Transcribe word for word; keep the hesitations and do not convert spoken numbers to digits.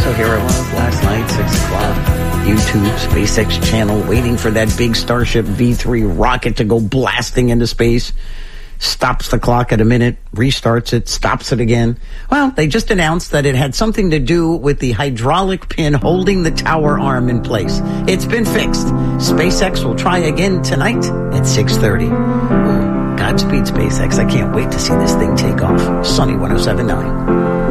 So here I was last night, six o'clock, YouTube, SpaceX channel, waiting for that big Starship V three rocket to go blasting into space. Stops the clock at a minute, restarts it, stops it again. Well, they just announced that it had something to do with the hydraulic pin holding the tower arm in place. It's been fixed. SpaceX will try again tonight at six thirty. Ooh, Godspeed, SpaceX. I can't wait to see this thing take off. Sunny one oh seven point nine.